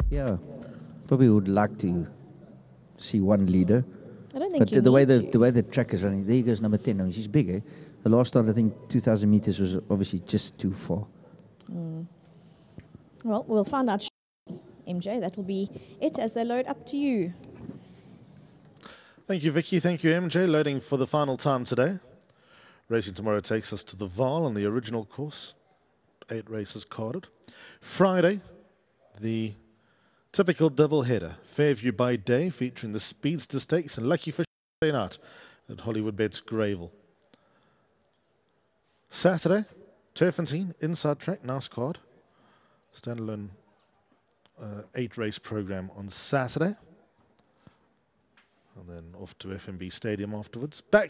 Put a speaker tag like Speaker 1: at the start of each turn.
Speaker 1: Yeah, probably would like to see one leader.
Speaker 2: I don't think
Speaker 1: But
Speaker 2: you
Speaker 1: the way
Speaker 2: need
Speaker 1: the way the track is running, there he goes, number 10. I mean, she's big, eh? The last start, I think 2,000 meters was obviously just too far.
Speaker 2: Well, we'll find out, MJ. That will be it as they load up to you.
Speaker 3: Thank you, Vicky. Thank you, MJ. Loading for the final time today. Racing tomorrow takes us to the Vaal on the original course. 8 races carded. Friday, the typical double header. Fairview by day, featuring the Speedster Stakes and Lucky Fish night at Hollywood Bets Gravel. Saturday, Turfentine, Inside Track, nice card. Standalone 8-race program on Saturday. And then off to FNB Stadium afterwards. Back